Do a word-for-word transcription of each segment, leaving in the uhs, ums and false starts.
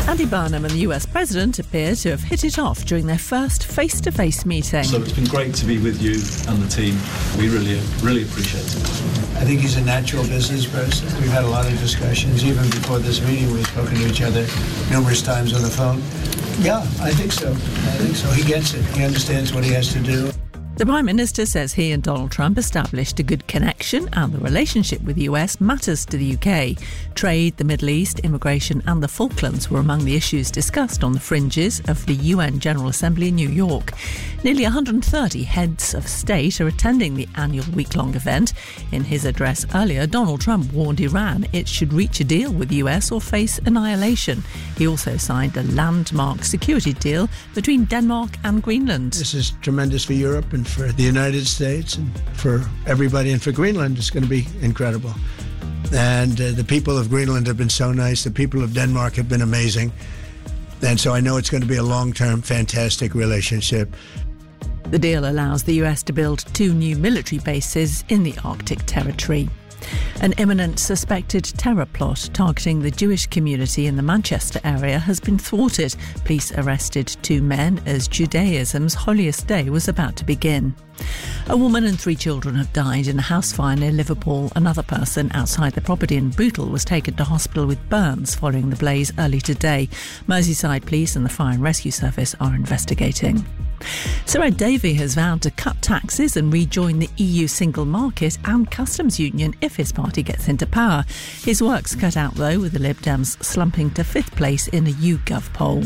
Andy Burnham and the U S President appear to have hit it off during their first face-to-face meeting. So it's been great to be with you and the team. We really, really appreciate it. I think he's a natural business person. We've had a lot of discussions. Even before this meeting, we've spoken to each other numerous times on the phone. Yeah, I think so. I think so. He gets it. He understands what he has to do. The Prime Minister says he and Donald Trump established a good connection and the relationship with the U S matters to the U K. Trade, the Middle East, immigration and the Falklands were among the issues discussed on the fringes of the U N General Assembly in New York. Nearly one hundred thirty heads of state are attending the annual week-long event. In his address earlier, Donald Trump warned Iran it should reach a deal with the U S or face annihilation. He also signed a landmark security deal between Denmark and Greenland. This is tremendous for Europe and for the United States and for everybody, and for Greenland it's going to be incredible. And uh, the people of Greenland have been so nice. The people of Denmark have been amazing. And so I know it's going to be a long-term, fantastic relationship. The deal allows the U S to build two new military bases in the Arctic territory. An imminent suspected terror plot targeting the Jewish community in the Manchester area has been thwarted. Police arrested two men as Judaism's holiest day was about to begin. A woman and three children have died in a house fire near Liverpool. Another person outside the property in Bootle was taken to hospital with burns following the blaze early today. Merseyside Police and the Fire and Rescue Service are investigating. Sir Ed Davey has vowed to cut taxes and rejoin the E U single market and customs union if his party gets into power. His work's cut out, though, with the Lib Dems slumping to fifth place in a YouGov poll.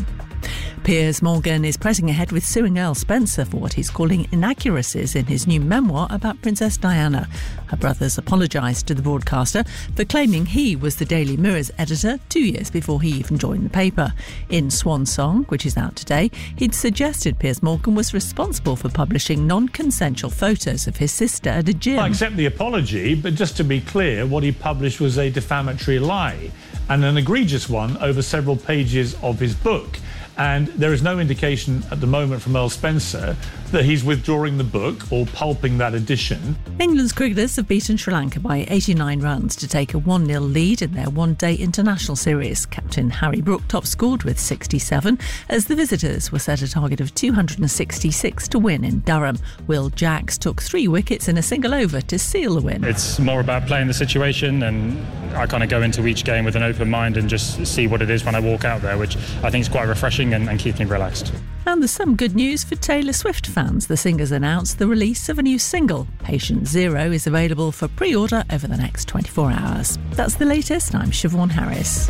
Piers Morgan is pressing ahead with suing Earl Spencer for what he's calling inaccuracies in his new memoir about Princess Diana. Her brothers apologised to the broadcaster for claiming he was the Daily Mirror's editor two years before he even joined the paper. In Swan Song, which is out today, he'd suggested Piers Morgan was responsible for publishing non-consensual photos of his sister at a gym. I accept the apology, but just to be clear, what he published was a defamatory lie, and an egregious one over several pages of his book. And there is no indication at the moment from Earl Spencer that he's withdrawing the book or pulping that edition. England's cricketers have beaten Sri Lanka by eighty-nine runs to take a one nil lead in their one-day international series. Captain Harry Brook top-scored with sixty-seven as the visitors were set a target of two hundred sixty-six to win in Durham. Will Jacks took three wickets in a single over to seal the win. It's more about playing the situation, and I kind of go into each game with an open mind and just see what it is when I walk out there, which I think is quite refreshing and, and keeps me relaxed. And there's some good news for Taylor Swift fans. The singer's announced the release of a new single. Patient Zero is available for pre-order over the next twenty-four hours. That's the latest. I'm Siobhan Harris.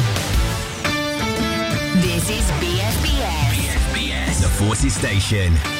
This is B S B S. B S B S, the Forces Station.